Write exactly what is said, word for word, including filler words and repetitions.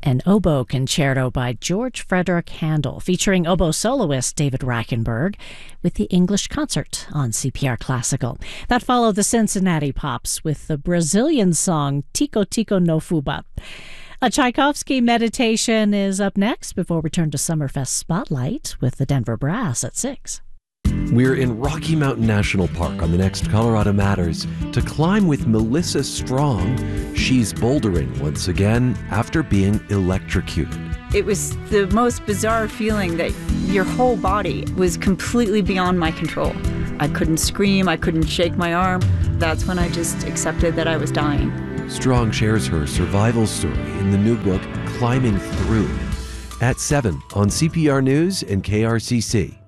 An oboe concerto by George Frederick Handel, featuring oboe soloist David Reichenberg with the English Concert on C P R Classical. That followed the Cincinnati Pops with the Brazilian song Tico Tico no Fuba. A Tchaikovsky meditation is up next before we turn to Summerfest Spotlight with the Denver Brass at six. We're in Rocky Mountain National Park on the next Colorado Matters to climb with Melissa Strong. She's bouldering once again after being electrocuted. It was the most bizarre feeling that your whole body was completely beyond my control. I couldn't scream, I couldn't shake my arm. That's when I just accepted that I was dying. Strong shares her survival story in the new book, Climbing Through, at seven on C P R News and K R C C.